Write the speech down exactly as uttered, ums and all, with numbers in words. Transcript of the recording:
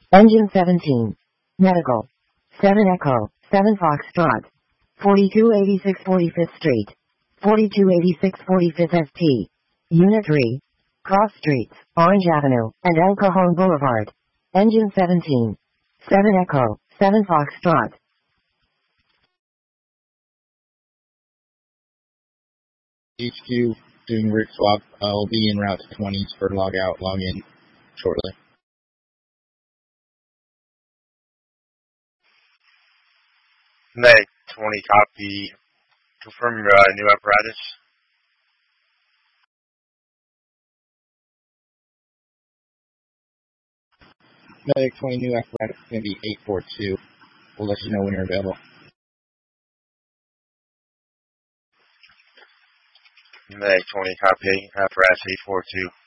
Engine seventeen. Medical. seven Echo, seven Foxtrot. forty-two eighty-six forty-fifth Street. forty-two eighty-six forty-fifth S T. Unit three. Cross Streets, Orange Avenue, and El Cajon Boulevard. Engine seventeen. seven Echo, seven Foxtrot. H Q doing route swap. I'll be en route to twenties for log out, log in shortly. Medic twenty, copy. Confirm your uh, new apparatus. Medic twenty, new apparatus is going to be eight four two. We'll let you know when you're available. Medic twenty, copy. Apparatus eight four two.